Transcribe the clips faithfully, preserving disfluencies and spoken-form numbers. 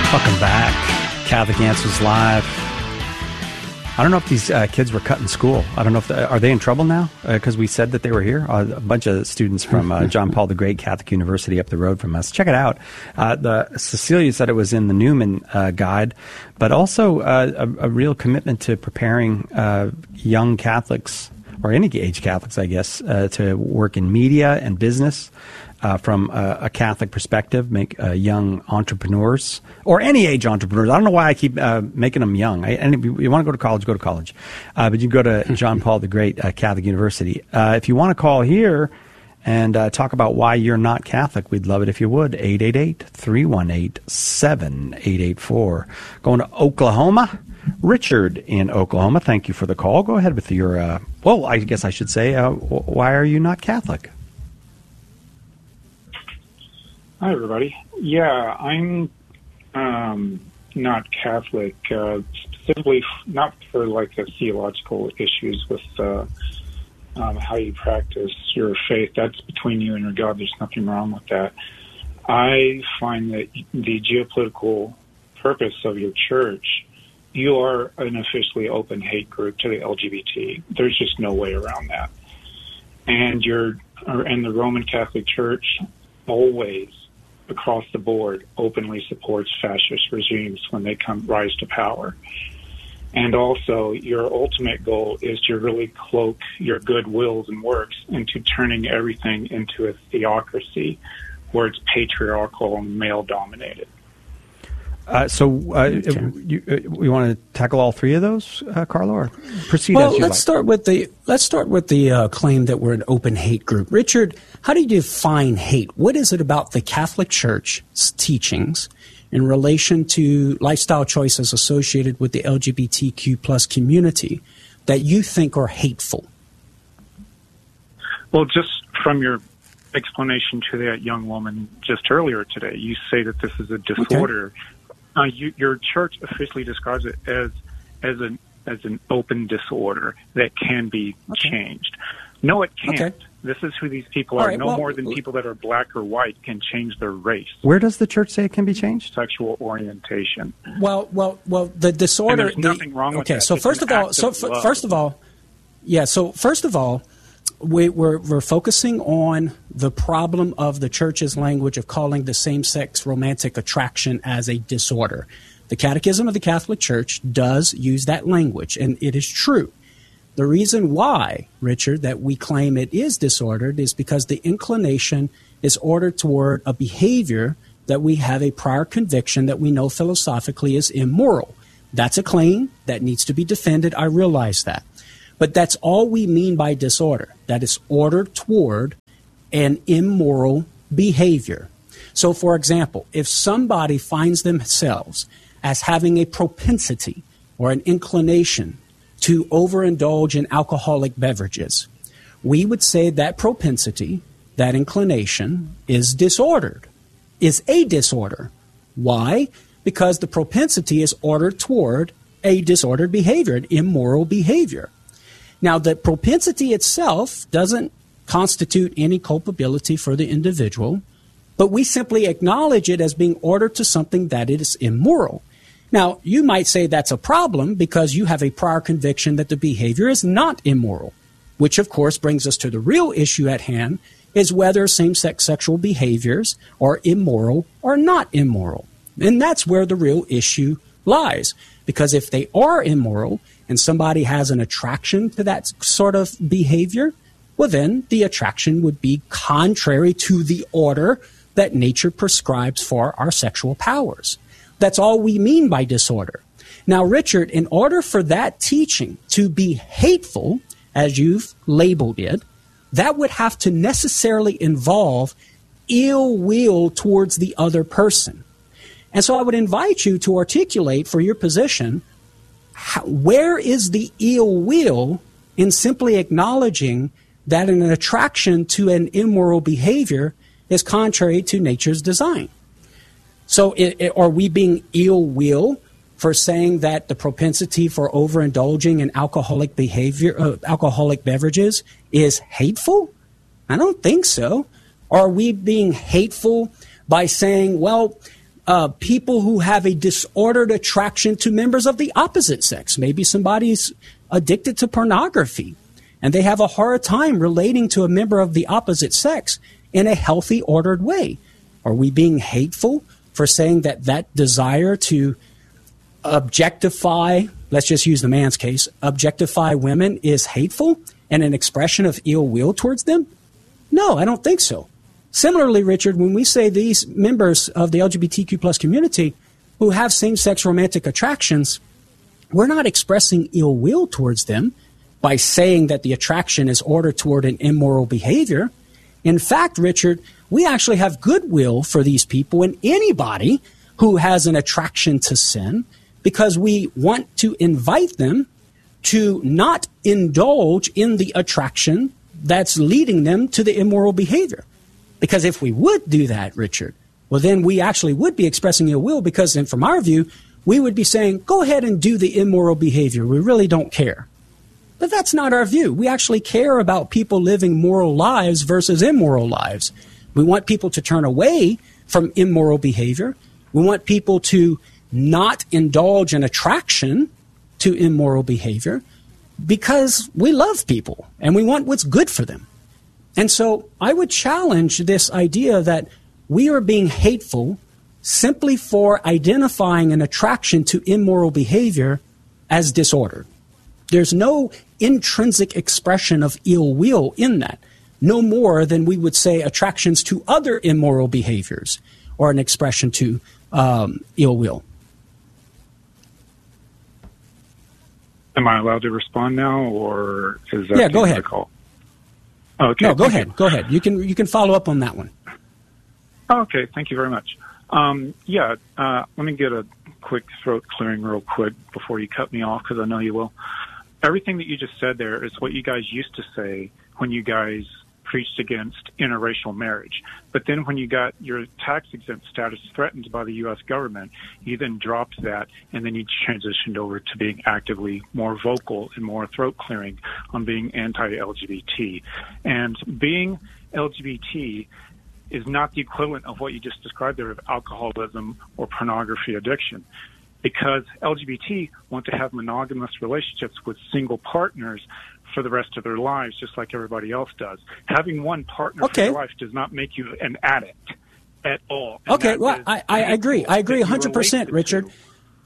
Welcome back. Catholic Answers Live. I don't know if these uh, kids were cut in school. I don't know if the, are they in trouble now because uh, we said that they were here. Uh, a bunch of students from uh, John Paul the Great Catholic University up the road from us. Check it out. Uh, the Cecilia said it was in the Newman uh, Guide, but also uh, a, a real commitment to preparing uh, young Catholics or any age Catholics, I guess, uh, to work in media and business. Uh, from a, a Catholic perspective, make uh, young entrepreneurs or any age entrepreneurs. I don't know why I keep uh, making them young. I, and if you, you want to go to college, go to college. Uh, but you can go to John Paul the Great uh, Catholic University. Uh, if you want to call here and uh, talk about why you're not Catholic, we'd love it if you would. eight eight eight, three one eight, seven eight eight four. Going to Oklahoma. Richard in Oklahoma, thank you for the call. Go ahead with your, uh, well, I guess I should say, uh, why are you not Catholic? Hi, everybody. Yeah, I'm um, not Catholic, uh, specifically f- not for like the theological issues with uh, um, how you practice your faith. That's between you and your God. There's nothing wrong with that. I find that the geopolitical purpose of your church, you are an officially open hate group to the L G B T. There's just no way around that. And you're, or, and the Roman Catholic Church always, across the board, openly supports fascist regimes when they come rise to power. And also, your ultimate goal is to really cloak your good wills and works into turning everything into a theocracy where it's patriarchal and male-dominated. Uh, so uh, okay. you, uh, we want to tackle all three of those, uh, Carlo, or proceed well, as you let's like? start with the let's start with the uh, claim that we're an open hate group. Richard, how do you define hate? What is it about the Catholic Church's teachings in relation to lifestyle choices associated with the L G B T Q plus community that you think are hateful? Well, just from your explanation to that young woman just earlier today, you say that this is a disorder. Okay. Uh, you, your church officially describes it as as an as an open disorder that can be okay. changed. No, it can't. Okay. This is who these people All are. Right, no well, more than people that are black or white can change their race. Where does the church say it can be changed? Sexual orientation. Well, well, well. The disorder. And there's nothing the, wrong with okay, that. Okay, so it's first of all, so f- first of all, yeah. So first of all. We, we're, we're focusing on the problem of the church's language of calling the same-sex romantic attraction as a disorder. The Catechism of the Catholic Church does use that language, and it is true. The reason why, Richard, that we claim it is disordered is because the inclination is ordered toward a behavior that we have a prior conviction that we know philosophically is immoral. That's a claim that needs to be defended. I realize that. But that's all we mean by disorder, that it's ordered toward an immoral behavior. So, for example, if somebody finds themselves as having a propensity or an inclination to overindulge in alcoholic beverages, we would say that propensity, that inclination, is disordered, is a disorder. Why? Because the propensity is ordered toward a disordered behavior, an immoral behavior. Now, the propensity itself doesn't constitute any culpability for the individual, but we simply acknowledge it as being ordered to something that is immoral. Now, you might say that's a problem because you have a prior conviction that the behavior is not immoral, which, of course, brings us to the real issue at hand, is whether same-sex sexual behaviors are immoral or not immoral. And that's where the real issue lies, because if they are immoral, and somebody has an attraction to that sort of behavior, well, then the attraction would be contrary to the order that nature prescribes for our sexual powers. That's all we mean by disorder. Now, Richard, in order for that teaching to be hateful, as you've labeled it, that would have to necessarily involve ill will towards the other person. And so I would invite you to articulate for your position, How, where is the ill will in simply acknowledging that an attraction to an immoral behavior is contrary to nature's design? So it, it, are we being ill will for saying that the propensity for overindulging in alcoholic behavior, uh, alcoholic beverages is hateful? I don't think so. Are we being hateful by saying, well, uh, people who have a disordered attraction to members of the opposite sex. Maybe somebody's addicted to pornography, and they have a hard time relating to a member of the opposite sex in a healthy, ordered way. Are we being hateful for saying that that desire to objectify, let's just use the man's case, objectify women is hateful and an expression of ill will towards them? No, I don't think so. Similarly, Richard, when we say these members of the L G B T Q plus community who have same-sex romantic attractions, we're not expressing ill will towards them by saying that the attraction is ordered toward an immoral behavior. In fact, Richard, we actually have goodwill for these people and anybody who has an attraction to sin, because we want to invite them to not indulge in the attraction that's leading them to the immoral behavior. Because if we would do that, Richard, well, then we actually would be expressing ill will, because then from our view, we would be saying, go ahead and do the immoral behavior. We really don't care. But that's not our view. We actually care about people living moral lives versus immoral lives. We want people to turn away from immoral behavior. We want people to not indulge in attraction to immoral behavior because we love people and we want what's good for them. And so I would challenge this idea that we are being hateful simply for identifying an attraction to immoral behavior as disordered. There's no intrinsic expression of ill will in that, no more than we would say attractions to other immoral behaviors or an expression to um, ill will. Am I allowed to respond now, or is that yeah, go ahead. call? Okay. No, go ahead. You. Go ahead. You can you can follow up on that one. Okay. Thank you very much. Um, yeah. Uh, let me get a quick throat clearing real quick before you cut me off, because I know you will. Everything that you just said there is what you guys used to say when you guys preached against interracial marriage. But then when you got your tax-exempt status threatened by the U S government, you then dropped that, and then you transitioned over to being actively more vocal and more throat-clearing on being anti-L G B T. And being L G B T is not the equivalent of what you just described there of alcoholism or pornography addiction, because L G B T want to have monogamous relationships with single partners for the rest of their lives, just like everybody else does. Having one partner okay. for your life does not make you an addict at all. And okay, well, I, I agree. I agree one hundred percent, Richard. To.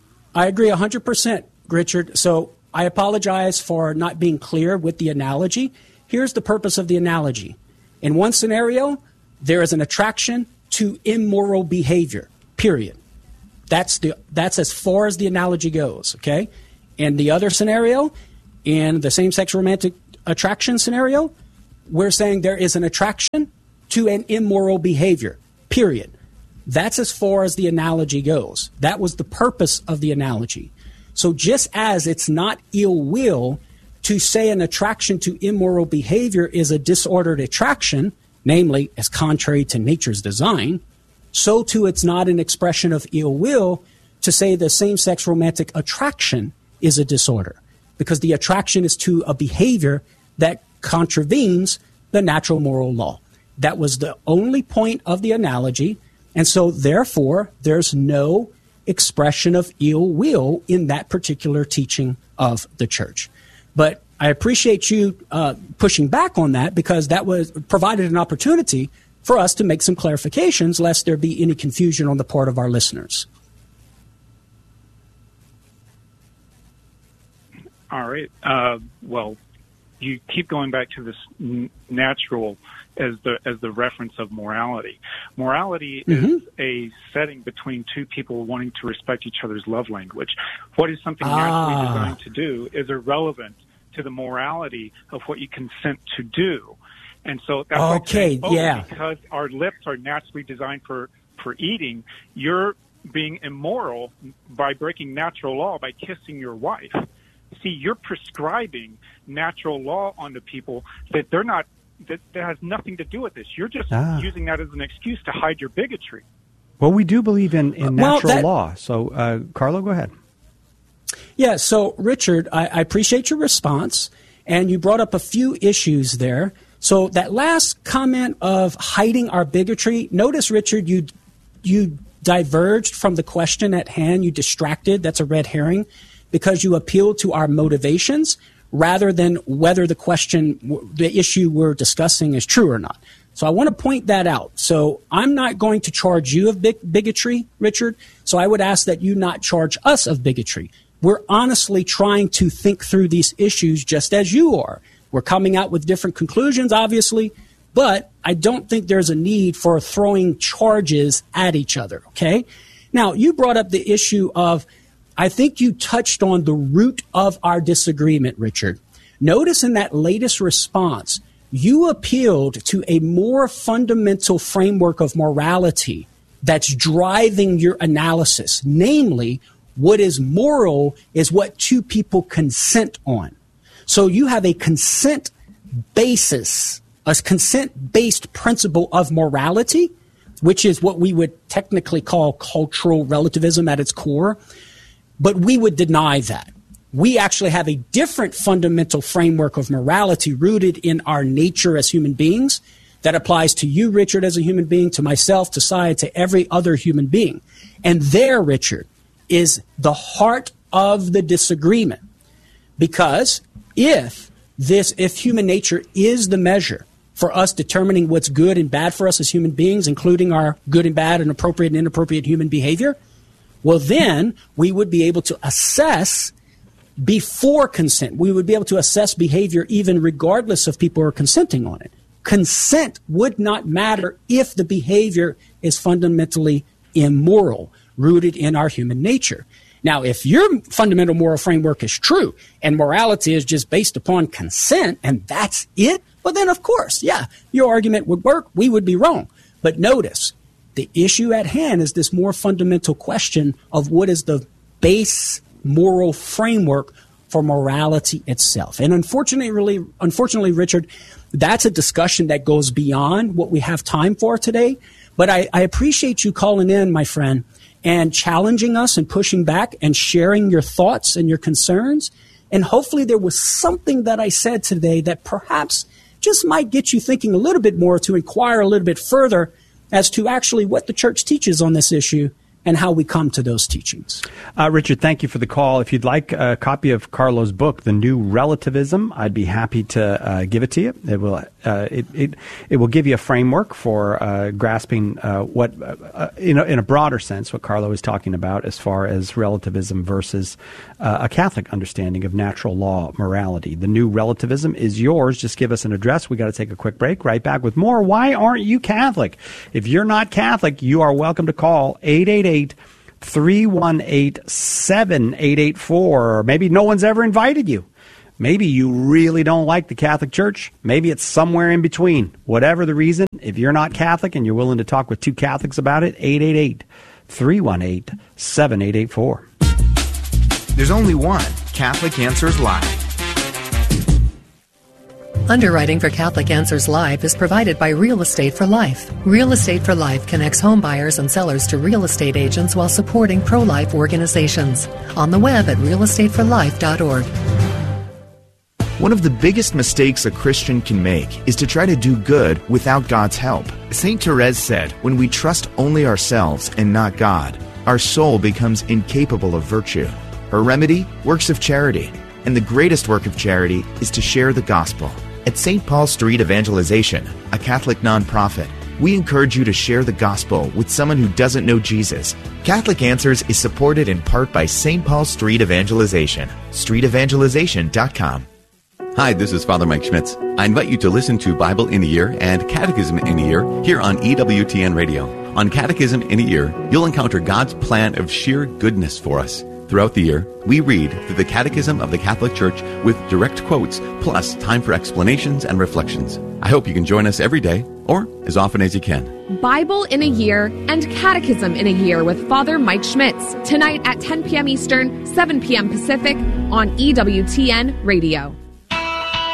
I agree one hundred percent, Richard. So I apologize for not being clear with the analogy. Here's the purpose of the analogy. In one scenario, there is an attraction to immoral behavior, period. That's the that's as far as the analogy goes, okay? In the other scenario, in the same-sex romantic attraction scenario, we're saying there is an attraction to an immoral behavior, period. That's as far as the analogy goes. That was the purpose of the analogy. So just as it's not ill will to say an attraction to immoral behavior is a disordered attraction, namely as contrary to nature's design, so too it's not an expression of ill will to say the same-sex romantic attraction is a disorder, because the attraction is to a behavior that contravenes the natural moral law. That was the only point of the analogy, and so therefore there's no expression of ill will in that particular teaching of the church. But I appreciate you uh, pushing back on that, because that was provided an opportunity for us to make some clarifications, lest there be any confusion on the part of our listeners. All right. Uh, well, you keep going back to this n- natural as the as the reference of morality. Morality mm-hmm. is a setting between two people wanting to respect each other's love language. What is something naturally ah. designed to do is irrelevant to the morality of what you consent to do. And so that's okay, saying, oh, yeah. because our lips are naturally designed for, for eating, you're being immoral by breaking natural law by kissing your wife. See, you're prescribing natural law onto people that they're not, that, that has nothing to do with this. You're just ah. using that as an excuse to hide your bigotry. Well, we do believe in, in well, natural that, law. So, uh, Carlo, go ahead. Yeah, so, Richard, I, I appreciate your response, and you brought up a few issues there. So that last comment of hiding our bigotry, notice, Richard, you you diverged from the question at hand. You distracted. That's a red herring because you appealed to our motivations rather than whether the question, the issue we're discussing is true or not. So I want to point that out. So I'm not going to charge you of big bigotry, Richard. So I would ask that you not charge us of bigotry. We're honestly trying to think through these issues just as you are. We're coming out with different conclusions, obviously, but I don't think there's a need for throwing charges at each other, okay? Now, you brought up the issue of, I think you touched on the root of our disagreement, Richard. Notice in that latest response, you appealed to a more fundamental framework of morality that's driving your analysis. Namely, what is moral is what two people consent on. So you have a consent basis, a consent-based principle of morality, which is what we would technically call cultural relativism at its core. But we would deny that. We actually have a different fundamental framework of morality rooted in our nature as human beings that applies to you, Richard, as a human being, to myself, to Sia, to every other human being. And there, Richard, is the heart of the disagreement. Because if this, if human nature is the measure for us determining what's good and bad for us as human beings, including our good and bad and appropriate and inappropriate human behavior, well, then we would be able to assess before consent. We would be able to assess behavior even regardless of people who are consenting on it. Consent would not matter if the behavior is fundamentally immoral, rooted in our human nature. Now, if your fundamental moral framework is true and morality is just based upon consent and that's it, well, then, of course, yeah, your argument would work. We would be wrong. But notice, the issue at hand is this more fundamental question of what is the base moral framework for morality itself. And unfortunately, really, unfortunately, Richard, that's a discussion that goes beyond what we have time for today. But I, I appreciate you calling in, my friend, and challenging us and pushing back and sharing your thoughts and your concerns. And hopefully there was something that I said today that perhaps just might get you thinking a little bit more to inquire a little bit further as to actually what the church teaches on this issue and how we come to those teachings. Uh, Richard, thank you for the call. If you'd like a copy of Carlo's book, The New Relativism, I'd be happy to uh, give it to you. It will uh, it, it it will give you a framework for uh, grasping uh, what, uh, in, a, in a broader sense, what Carlo is talking about as far as relativism versus uh, a Catholic understanding of natural law morality. The New Relativism is yours. Just give us an address. We got to take a quick break. Right back with more. Why aren't you Catholic? If you're not Catholic, you are welcome to call eight eight eight, three one eight, seven eight eight four. Or maybe no one's ever invited you. Maybe you really don't like the Catholic Church. Maybe it's somewhere in between. Whatever the reason, if you're not Catholic and you're willing to talk with two Catholics about it, eight eight eight, three one eight, seven eight eight four. There's only one Catholic Answers Live. Underwriting for Catholic Answers Live is provided by Real Estate for Life. Real Estate for Life connects home buyers and sellers to real estate agents while supporting pro-life organizations. On the web at real estate for life dot org. One of the biggest mistakes a Christian can make is to try to do good without God's help. Saint Therese said, when we trust only ourselves and not God, our soul becomes incapable of virtue. Her remedy? Works of charity. And the greatest work of charity is to share the gospel. At Saint Paul Street Evangelization, a Catholic nonprofit, we encourage you to share the gospel with someone who doesn't know Jesus. Catholic Answers is supported in part by Saint Paul Street Evangelization. street evangelization dot com. Hi, this is Father Mike Schmitz. I invite you to listen to Bible in a Year and Catechism in a Year here on E W T N Radio. On Catechism in a Year, you'll encounter God's plan of sheer goodness for us. Throughout the year, we read through the Catechism of the Catholic Church with direct quotes, plus time for explanations and reflections. I hope you can join us every day, or as often as you can. Bible in a Year and Catechism in a Year with Father Mike Schmitz, tonight at ten p.m. Eastern, seven p.m. Pacific, on E W T N Radio.